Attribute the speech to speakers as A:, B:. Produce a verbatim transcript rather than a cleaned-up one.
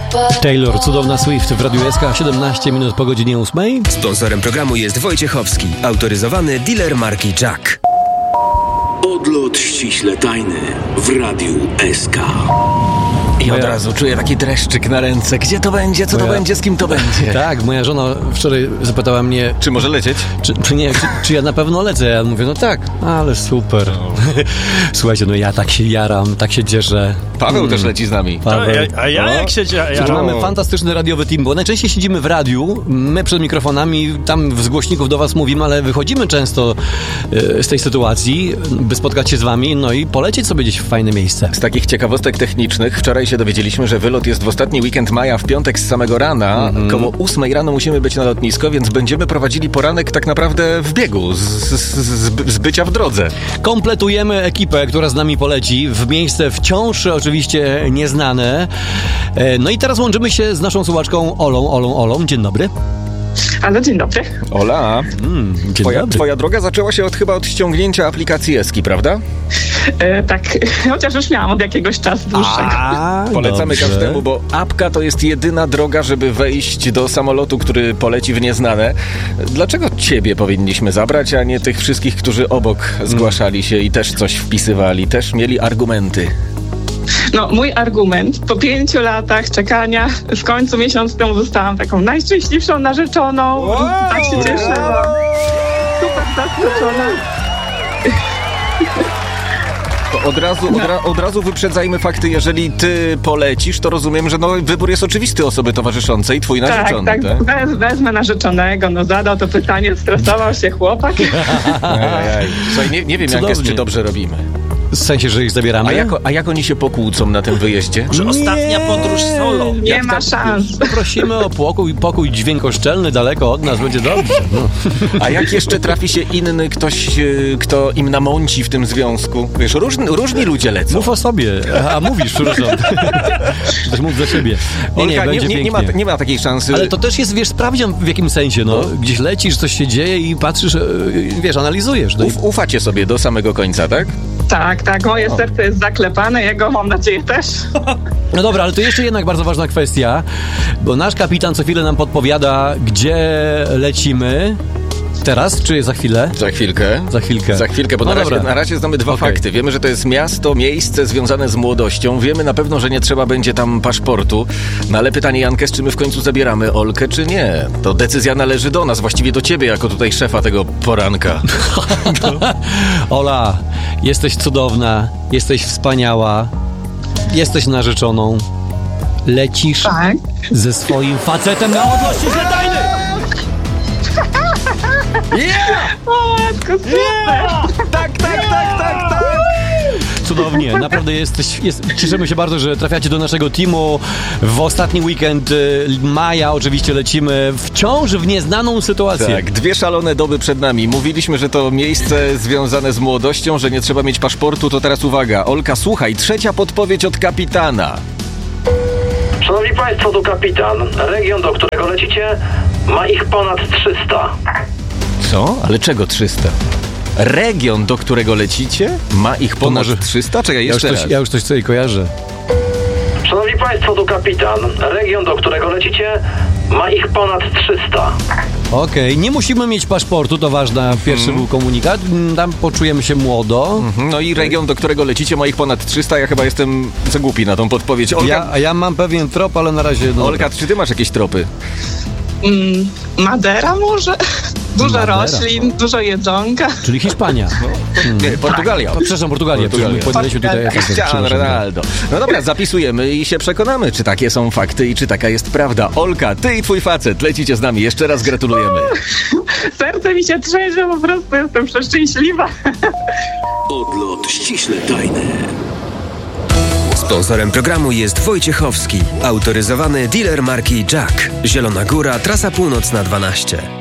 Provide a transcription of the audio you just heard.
A: Taylor, cudowna Swift w Radiu S K, siedemnaście minut po godzinie ósmej.
B: Sponsorem programu jest Wojciechowski, autoryzowany dealer marki Jack.
C: Odlot ściśle tajny w Radiu S K.
D: I od razu czuję taki dreszczyk na ręce. Gdzie to będzie? Co
A: Moja...
D: to będzie? Z kim to będzie?
A: Tak, moja żona wczoraj zapytała mnie...
D: Czy może lecieć?
A: Czy, czy nie, czy, czy ja na pewno lecę? Ja mówię, no tak, ale super. No. Słuchajcie, no ja tak się jaram, tak się cieszę.
D: Paweł mm. też leci z nami.
A: Paweł.
E: A, a ja
A: no.
E: jak się jaram?
A: Znaczy, mamy fantastyczny radiowy team, bo najczęściej siedzimy w radiu, my przed mikrofonami, tam z głośników do was mówimy, ale wychodzimy często y, z tej sytuacji, by spotkać się z wami, no i polecieć sobie gdzieś w fajne miejsce.
D: Z takich ciekawostek technicznych, wczoraj się dowiedzieliśmy, że wylot jest w ostatni weekend maja, w piątek z samego rana. Mm-hmm. Koło ósmej rano musimy być na lotnisko, więc będziemy prowadzili poranek tak naprawdę w biegu, z, z, z, z bycia w drodze.
A: Kompletujemy ekipę, która z nami poleci w miejsce wciąż oczywiście nieznane. No i teraz łączymy się z naszą słuchaczką Olą, Olą, Olą. Dzień dobry.
F: Halo, dzień dobry.
D: Ola,
A: mm, dzień
D: twoja,
A: dobry.
D: twoja droga zaczęła się od chyba od ściągnięcia aplikacji Eski, prawda?
F: E, tak, chociaż już miałam od jakiegoś czasu dłuższego.
D: A, Polecamy dobrze. Każdemu, bo apka to jest jedyna droga, żeby wejść do samolotu, który poleci w nieznane. Dlaczego ciebie powinniśmy zabrać, a nie tych wszystkich, którzy obok zgłaszali się i też coś wpisywali, też mieli argumenty?
F: No, mój argument, po pięciu latach czekania, w końcu miesiąc temu zostałam taką najszczęśliwszą narzeczoną. Wow, tak się cieszyłam. Super zaskoczona.
D: To od razu, od, ra, od razu wyprzedzajmy fakty. Jeżeli ty polecisz, to rozumiem, że no, wybór jest oczywisty osoby towarzyszącej, twój narzeczony.
F: Tak, tak, tak? Wez, wezmę narzeczonego, no zadał to pytanie, stresował się chłopak.
D: Ej, ej. Słuchaj, nie, nie wiem, jak jest, czy dobrze robimy.
A: W sensie, że ich zabieramy?
D: A jak, a jak oni się pokłócą na tym wyjeździe?
E: Że ostatnia podróż solo.
F: Nie
D: jak
F: ma
D: tam,
F: szans.
A: Prosimy o pokój, pokój dźwiękoszczelny daleko od nas, będzie dobrze. No.
D: A jak jeszcze trafi się inny ktoś, kto im namąci w tym związku? Wiesz, różni, różni ludzie lecą.
A: Mów o sobie, a mówisz, przepraszam. Też mów za siebie. Nie,
D: Olka,
A: nie, będzie
D: nie, nie, nie, ma, nie ma takiej szansy.
A: Ale to też jest, wiesz, sprawdzian w jakim sensie, no. Gdzieś lecisz, coś się dzieje i patrzysz, wiesz, analizujesz. No.
D: Uf, ufacie sobie do samego końca, tak?
F: Tak, tak, moje o. serce jest zaklepane, jego mam nadzieję też.
A: No dobra, ale to jeszcze jednak bardzo ważna kwestia, bo nasz kapitan co chwilę nam podpowiada, gdzie lecimy. Teraz, czy za chwilę?
D: Za chwilkę.
A: Za chwilkę.
D: Za chwilkę, bo
A: no
D: na, razie, na razie znamy dwa okay. fakty. Wiemy, że to jest miasto, miejsce związane z młodością. Wiemy na pewno, że nie trzeba będzie tam paszportu. No ale pytanie, Jankes, czy my w końcu zabieramy Olkę, czy nie? To decyzja należy do nas, właściwie do ciebie, jako tutaj szefa tego poranka.
A: No. Ola, jesteś cudowna, jesteś wspaniała, jesteś narzeczoną. Lecisz
F: tak.
A: ze swoim facetem na odlocie zledajny!
F: Yeah! O matko, super!
D: Yeah! Tak, tak, tak, tak, tak!
A: Cudownie, naprawdę jesteś, jest, cieszymy się bardzo, że trafiacie do naszego teamu. W ostatni weekend maja oczywiście lecimy wciąż w nieznaną sytuację.
D: Tak, dwie szalone doby przed nami. Mówiliśmy, że to miejsce związane z młodością, że nie trzeba mieć paszportu, to teraz uwaga. Olka, słuchaj, trzecia podpowiedź od kapitana.
G: Szanowni Państwo, tu kapitan. Region, do którego lecicie, ma ich ponad trzysta.
D: Co? Ale czego trzysta? Region, do którego lecicie, ma ich ponad może... trzysta? Czekaj, jeszcze
A: ja już coś,
D: raz.
A: Ja już coś sobie kojarzę.
G: Szanowni Państwo, tu kapitan. Region, do którego lecicie, ma ich ponad trzysta.
A: Okej, okay. Nie musimy mieć paszportu, to ważna. Pierwszy mm. był komunikat. Tam poczujemy się młodo.
D: Mm-hmm. No i region, do którego lecicie, ma ich ponad trzysta. Ja chyba jestem za głupi na tą podpowiedź. Olka...
A: Ja, a ja mam pewien trop, ale na razie... No
D: Olka, czy ty masz jakieś tropy?
F: Mm, Madera może? Dużo Madera. roślin, dużo jedzonka.
A: Czyli Hiszpania. No.
D: Hmm. Nie, Portugalia.
A: Tak. Przepraszam, Portugalia.
D: Portugalia.
A: Podaliśmy tutaj
D: Cristiano Ronaldo. No dobra, zapisujemy i się przekonamy, czy takie są fakty i czy taka jest prawda. Olka, ty i twój facet lecicie z nami. Jeszcze raz gratulujemy.
F: Serce mi się trzęsie, po prostu jestem przeszczęśliwa.
C: Odlot ściśle tajny.
B: Sponsorem programu jest Wojciechowski, autoryzowany dealer marki Jack. Zielona Góra, trasa północna dwanaście.